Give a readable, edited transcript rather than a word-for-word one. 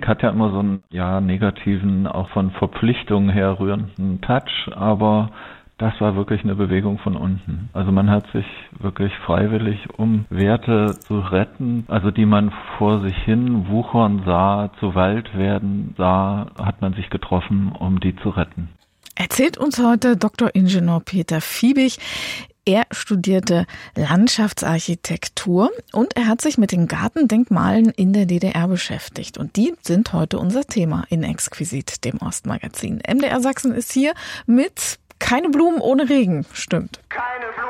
hat ja immer so einen negativen, auch von Verpflichtungen herrührenden Touch, aber das war wirklich eine Bewegung von unten. Also man hat sich wirklich freiwillig, um Werte zu retten, also die man vor sich hin wuchern sah, zu Wald werden sah, hat man sich getroffen, um die zu retten. Erzählt uns heute Dr. Ingenieur Peter Fiebig. Er studierte Landschaftsarchitektur und er hat sich mit den Gartendenkmalen in der DDR beschäftigt. Und die sind heute unser Thema in Exquisit, dem Ostmagazin. MDR Sachsen ist hier mit Keine Blumen ohne Regen, stimmt.